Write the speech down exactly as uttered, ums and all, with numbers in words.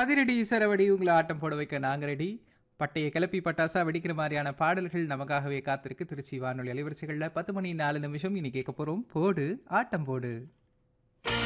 அதிரடி சரவடி உங்களை ஆட்டம் போட வைக்க நாங்க ரெடி. பட்டைய கிளப்பி பட்டாசா வெடிக்கிற மாதிரியான பாடல்கள் நமக்காகவே காத்திருக்கு. திருச்சி வானொலி அலைவரிசைகளில் பத்து மணி நாலு நிமிஷம் இனி கேட்க போறோம். போடு ஆட்டம் போடு.